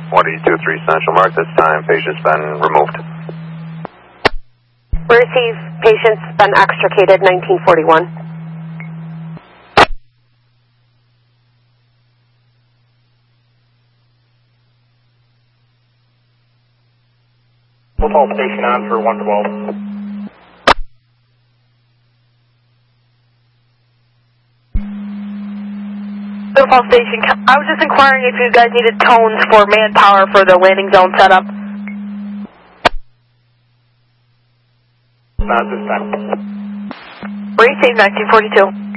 182.3 Central Mark. This time, patient's been removed. Receive, patient's been extricated, 1941. We'll call station on for 112. Call station. I was just inquiring if you guys needed tones for manpower for the landing zone setup. Not this time. Receive 1942.